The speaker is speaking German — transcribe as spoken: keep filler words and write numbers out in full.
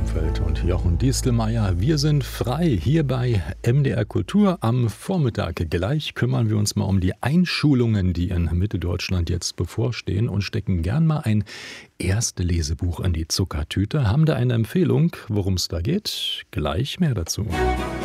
Klopfenfeld und Jochen Distelmeier. Wir sind frei hier bei M D R Kultur am Vormittag. Gleich kümmern wir uns mal um die Einschulungen, die in Mitteldeutschland jetzt bevorstehen und stecken gern mal ein Erstlesebuch in die Zuckertüte. Haben da eine Empfehlung, worum es da geht? Gleich mehr dazu.